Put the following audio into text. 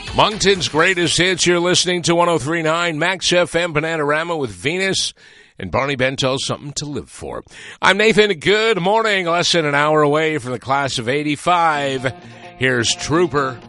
Moncton's greatest hits. You're listening to 103.9 Max FM Panorama with Venus and Barney Bento's Something to Live For. I'm Nathan. Good morning. Less than an hour away from the class of 85. Here's Trooper.